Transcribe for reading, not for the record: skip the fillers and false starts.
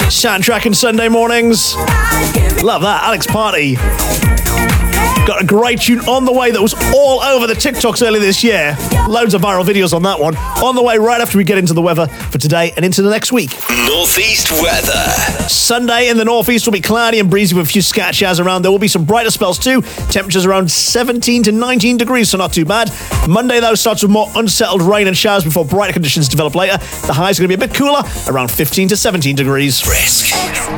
Soundtrack and Sunday mornings. Love that. Alex Party. Got a great tune on the way that was all over the TikToks earlier this year. Loads of viral videos on that one. On the way right after we get into the weather for today and into the next week. Northeast weather. Sunday in the northeast will be cloudy and breezy with a few scat showers around. There will be some brighter spells too. Temperatures around 17 to 19 degrees, so not too bad. Monday, though, starts with more unsettled rain and showers before brighter conditions develop later. The highs are going to be a bit cooler, around 15 to 17 degrees. Risk.